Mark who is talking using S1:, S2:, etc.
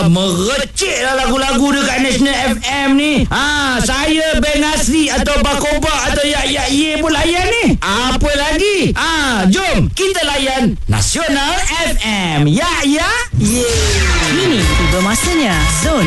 S1: Merecik lah lagu-lagu dekat National FM ni. Saya Beng Asri atau Bakoba atau Ya Ye pun layan ni. Apa lagi? Jom kita layan Nasional FM. Ya Ye.
S2: Kini tiba masanya Zon